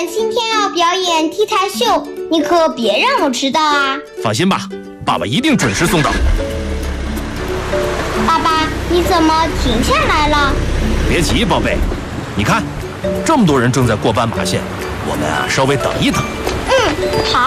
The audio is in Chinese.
今天要表演 T 台秀，你可别让我迟到啊！ 放心吧，爸爸一定准时送到。 爸爸，你怎么停下来了？ 别急，宝贝，你看，这么多人正在过斑马线，我们啊稍微等一等。 好。